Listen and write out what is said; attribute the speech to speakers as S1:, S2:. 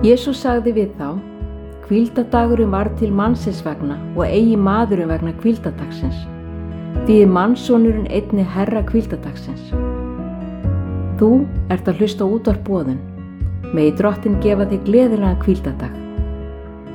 S1: Jesús sagði við þá: Hvíldardagurinn var til mannsins vegna og eigi maðurinn vegna hvíldardagsins. Því er mannssonurinn einnig herra hvíldardagsins. Þú ert að hlusta á útvarp Boðun. Megi Drottinn gefa þig gleðilegan hvíldardag.